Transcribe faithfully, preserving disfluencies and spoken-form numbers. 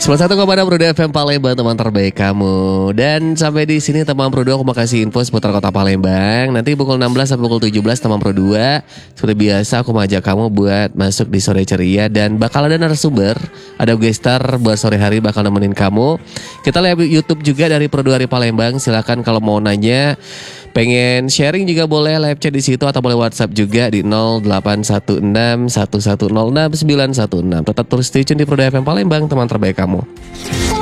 sembilan puluh satu koma enam Pro dua F M Palembang, teman terbaik kamu. Dan sampai di sini teman Pro dua aku mau kasih info seputar kota Palembang. Nanti pukul enam belas sampai pukul tujuh belas teman Pro dua seperti biasa aku mau ajak kamu buat masuk di sore ceria dan bakal ada narasumber, ada gestar buat sore hari bakal nemenin kamu. Kita live YouTube juga dari Pro dua Hari Palembang. Silakan kalau mau nanya, pengen sharing juga boleh live chat di situ atau boleh WhatsApp juga di nol delapan satu enam satu satu nol enam sembilan satu enam. Tetap terus stay tune di Pro dua F M Palembang, teman terbaik kamu.